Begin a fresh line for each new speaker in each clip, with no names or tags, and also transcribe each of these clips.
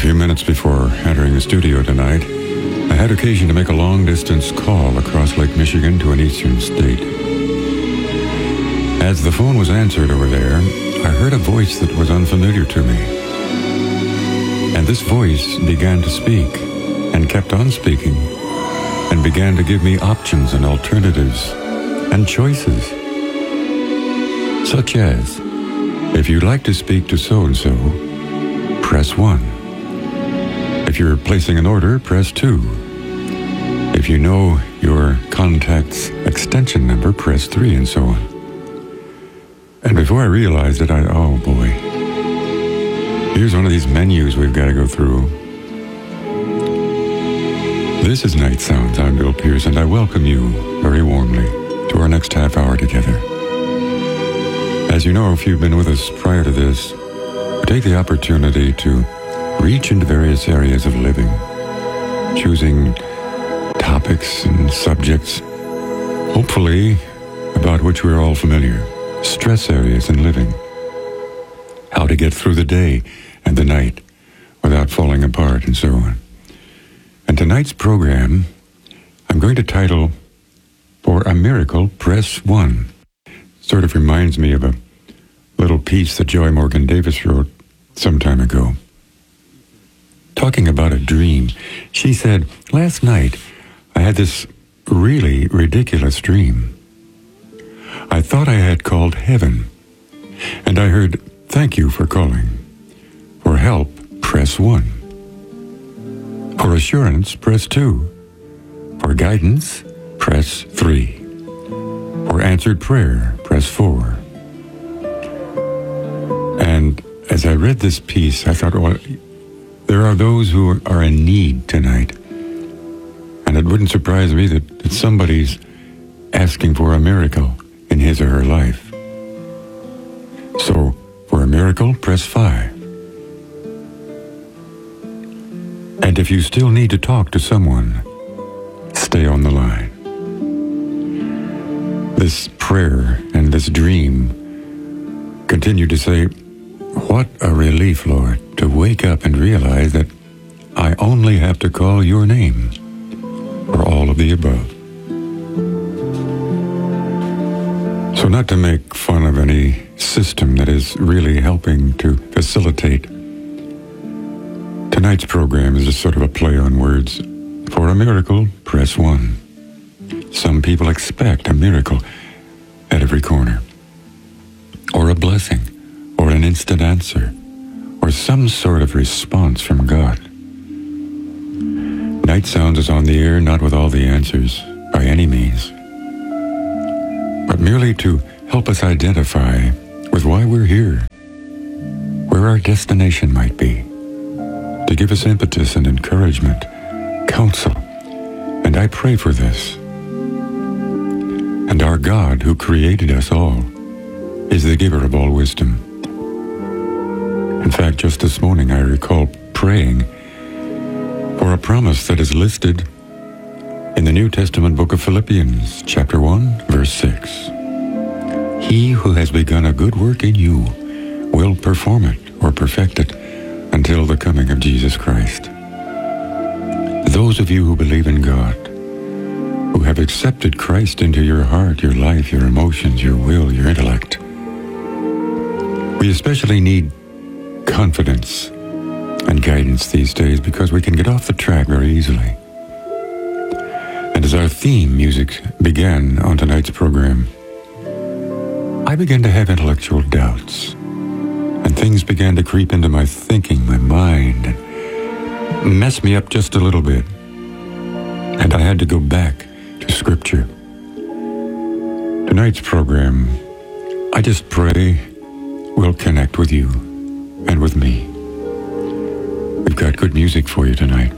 few minutes before entering the studio tonight, I had occasion to make a long-distance call across Lake Michigan to an eastern state. As the phone was answered over there, I heard a voice that was unfamiliar to me. And this voice began to speak, and kept on speaking, and began to give me options and alternatives and choices. Such as, if you'd like to speak to so-and-so, press 1. If you're placing an order, press 2. If you know your contact's extension number, press 3, and so on. And before I realized it, oh boy, here's one of these menus we've got to go through. This is Night Sounds. I'm Bill Pierce, and I welcome you very warmly to our next half hour together. As you know, if you've been with us prior to this, we take the opportunity to reach into various areas of living, choosing topics and subjects, hopefully about which we're all familiar, stress areas in living, how to get through the day and the night without falling apart, and so on. And tonight's program, I'm going to title, For a Miracle, Press 1. Sort of reminds me of a little piece that Joy Morgan Davis wrote some time ago. Talking about a dream, she said, last night I had this really ridiculous dream. I thought I had called heaven, and I heard, thank you for calling. For help, press 1. For assurance, press 2. For guidance, press 3. For answered prayer, press 4. And as I read this piece, I thought, well, there are those who are in need tonight. And it wouldn't surprise me that somebody's asking for a miracle in his or her life. So, for a miracle, press 5. And if you still need to talk to someone, stay on the line. This prayer and this dream continue to say, what a relief, Lord, to wake up and realize that I only have to call your name for all of the above. So not to make fun of any system that is really helping to facilitate, tonight's program is just sort of a play on words. For a miracle, press 1. Some people expect a miracle at every corner, or a blessing, or an instant answer, or some sort of response from God. Night Sounds is on the air not with all the answers, by any means, but merely to help us identify with why we're here, where our destination might be, to give us impetus and encouragement, counsel, and I pray for this. And our God, who created us all, is the giver of all wisdom. In fact, just this morning I recall praying for a promise that is listed in the New Testament book of Philippians, chapter 1, verse 6. He who has begun a good work in you will perform it or perfect it until the coming of Jesus Christ. Those of you who believe in God, who have accepted Christ into your heart, your life, your emotions, your will, your intellect, we especially need confidence and guidance these days because we can get off the track very easily. And as our theme music began on tonight's program, I began to have intellectual doubts, and things began to creep into my thinking, my mind, and mess me up just a little bit. And I had to go back to Scripture. Tonight's program, I just pray will connect with you and with me. We've got good music for you tonight.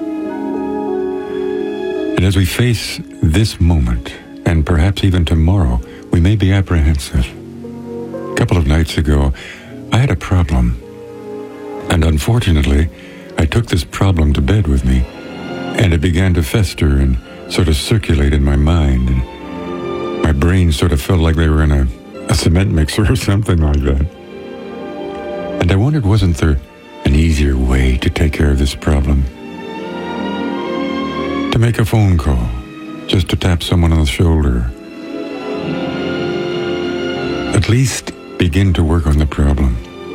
And as we face this moment, and perhaps even tomorrow, we may be apprehensive. A couple of nights ago, I had a problem. And unfortunately, I took this problem to bed with me, and it began to fester and sort of circulate in my mind. And my brain sort of felt like they were in a cement mixer or something like that. And I wondered, wasn't there an easier way to take care of this problem? To make a phone call, just to tap someone on the shoulder. At least begin to work on the problem.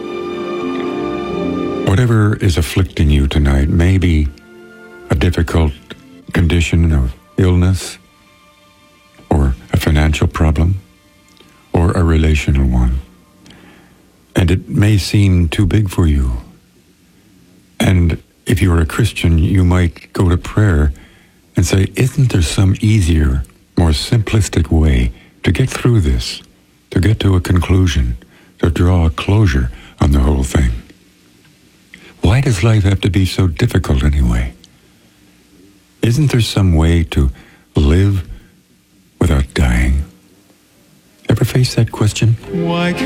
Whatever is afflicting you tonight may be a difficult condition of illness, or a financial problem, or a relational one. And it may seem too big for you. And if you're a Christian, you might go to prayer and say, isn't there some easier, more simplistic way to get through this, to get to a conclusion, to draw a closure on the whole thing? Why does life have to be so difficult anyway? Isn't there some way to live without dying? Ever face that question?
Why